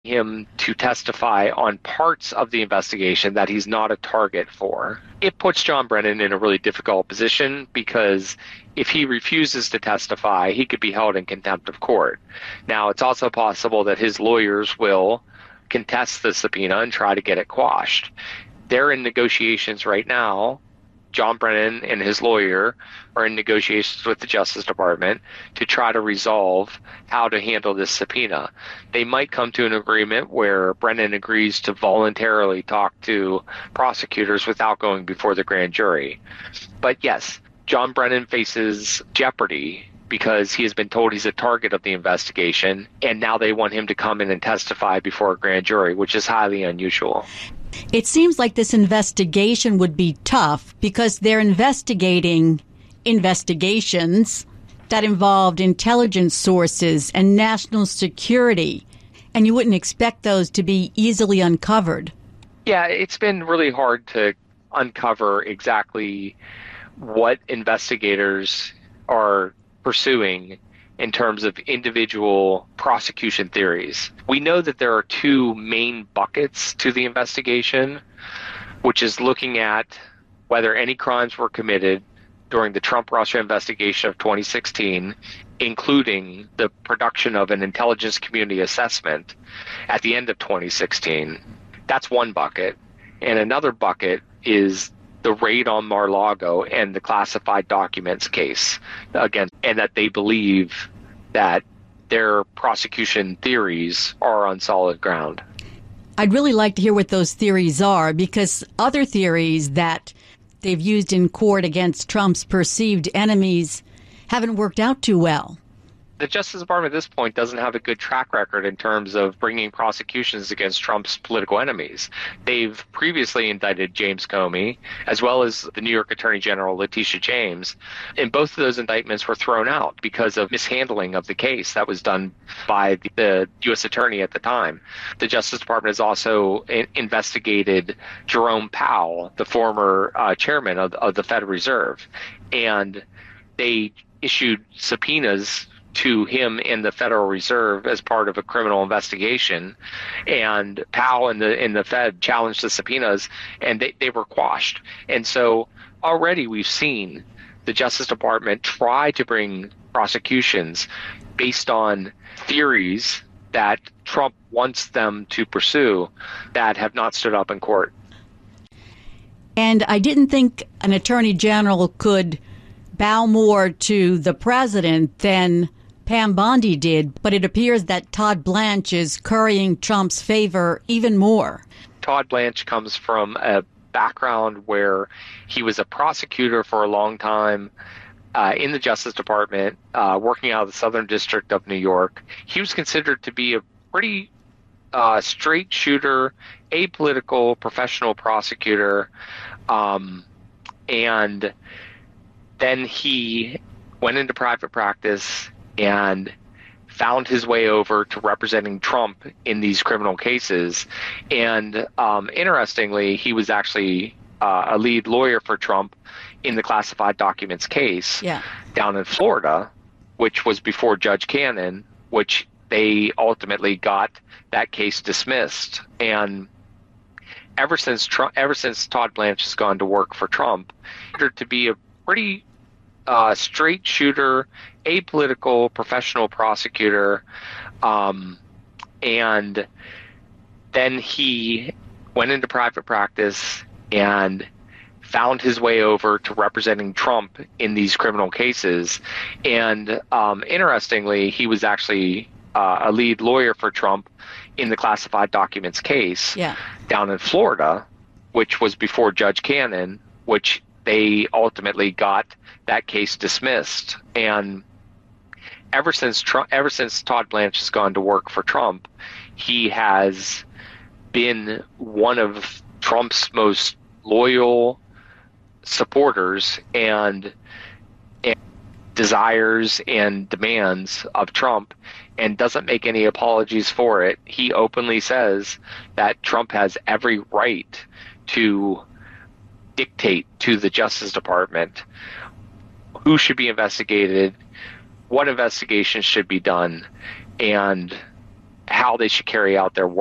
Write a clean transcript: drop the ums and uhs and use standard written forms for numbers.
him to testify on parts of the investigation that he's not a target for. It puts John Brennan in a really difficult position because if he refuses to testify, he could be held in contempt of court. Now, it's also possible that his lawyers will contest the subpoena and try to get it quashed. They're in negotiations right now. John Brennan and his lawyer are in negotiations with the Justice Department to try to resolve how to handle this subpoena. They might come to an agreement where Brennan agrees to voluntarily talk to prosecutors without going before the grand jury. But yes, John Brennan faces jeopardy because he has been told he's a target of the investigation, and now they want him to come in and testify before a grand jury, which is highly unusual. It seems like this investigation would be tough because they're investigating investigations that involved intelligence sources and national security, and you wouldn't expect those to be easily uncovered. Yeah, it's been really hard to uncover exactly what investigators are pursuing in terms of individual prosecution theories. We know that there are two main buckets to the investigation, which is looking at whether any crimes were committed during the Trump-Russia investigation of 2016, including the production of an intelligence community assessment at the end of 2016. That's one bucket. And another bucket is the raid on Mar-a-Lago and the classified documents case again, and that they believe that their prosecution theories are on solid ground. I'd really like to hear what those theories are, because other theories that they've used in court against Trump's perceived enemies haven't worked out too well. The Justice Department at this point doesn't have a good track record in terms of bringing prosecutions against Trump's political enemies. They've previously indicted James Comey, as well as the New York Attorney General Letitia James, and both of those indictments were thrown out because of mishandling of the case that was done by the U.S. Attorney at the time. The Justice Department has also investigated Jerome Powell, the former chairman of the Federal Reserve, and they issued subpoenas to him in the Federal Reserve as part of a criminal investigation, and Powell and the Fed challenged the subpoenas, and they were quashed. And so already we've seen the Justice Department try to bring prosecutions based on theories that Trump wants them to pursue that have not stood up in court. And I didn't think an attorney general could bow more to the president than Pam Bondi did, but it appears that Todd Blanche is currying Trump's favor even more. Todd Blanche comes from a background where he was a prosecutor for a long time in the Justice Department, working out of the Southern District of New York. He was considered to be a pretty straight shooter, apolitical, professional prosecutor, and then he went into private practice and found his way over to representing Trump in these criminal cases. And interestingly, he was actually a lead lawyer for Trump in the classified documents case down in Florida, which was before Judge Cannon, which they ultimately got that case dismissed. And ever since Todd Blanche has gone to work for Trump, to be a pretty straight shooter, apolitical, professional prosecutor, and then he went into private practice and found his way over to representing Trump in these criminal cases. And interestingly, he was actually a lead lawyer for Trump in the classified documents case down in Florida, which was before Judge Cannon, which they ultimately got that case dismissed. And ever since Todd Blanche has gone to work for Trump, he has been one of Trump's most loyal supporters and desires and demands of Trump, and doesn't make any apologies for it. He openly says that Trump has every right to dictate to the Justice Department who should be investigated, what investigations should be done, and how they should carry out their work.